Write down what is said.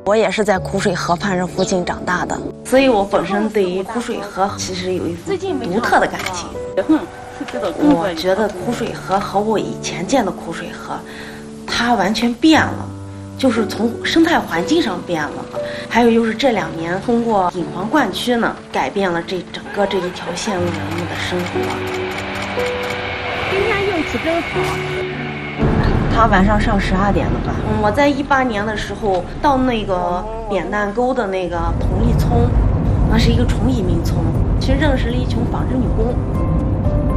我也是在苦水河畔这附近长大的，所以我本身对于苦水河其实有一份独特的感情。我觉得苦水河和我以前见的苦水河，它完全变了，就是从生态环境上变了。还有就是这2年通过引黄灌区呢，改变了整个这一条线路人们的生活。 今天运气真好。 他晚上上12点了吧？我在18年的时候到那个扁担沟的那个同义村，那是一个纯移民村，去认识了一群纺织女工。